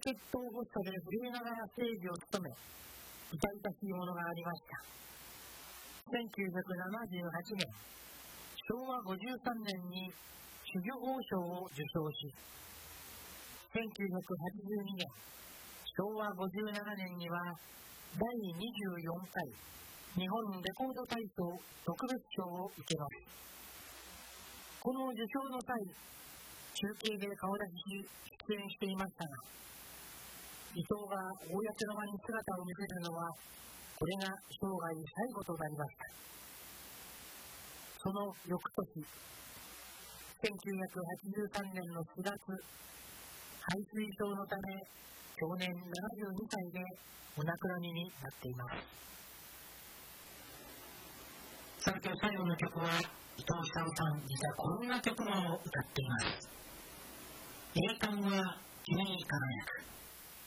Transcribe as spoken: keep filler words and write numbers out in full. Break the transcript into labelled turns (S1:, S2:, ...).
S1: ケットをホストで震えながらステージを務め、痛々しいものがありました。せんきゅうひゃくななじゅうはちねん、しょうわごじゅうさんねんに種々王賞を受賞し、せんきゅうひゃくはちじゅうにねん、しょうわごじゅうななねんにはだいにじゅうよんかい日本レコード大賞特別賞を受けます。この受賞の際、中継で顔出しし出演していましたが、伊藤が公の場に姿を見せるのは、これが生涯最後となりました。その翌年、せんきゅうひゃくはちじゅうさんねんのしがつ、肺水症のため享年ななじゅうにさいでお亡くなりになっています。さて最後の曲は伊藤久夫さん、実はこんな曲も歌っています。栄冠は君に輝く。